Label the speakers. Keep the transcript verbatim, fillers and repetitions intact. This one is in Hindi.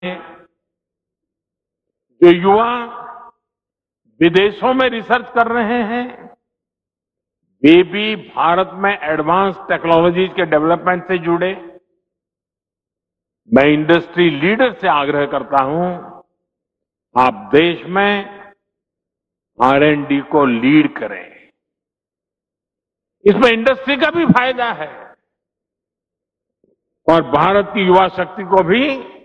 Speaker 1: जो युवा विदेशों में रिसर्च कर रहे हैं, वे भी भारत में एडवांस टेक्नोलॉजीज के डेवलपमेंट से जुड़े। मैं इंडस्ट्री लीडर से आग्रह करता हूं, आप देश में आर एंड डी को लीड करें। इसमें इंडस्ट्री का भी फायदा है और भारत की युवा शक्ति को भी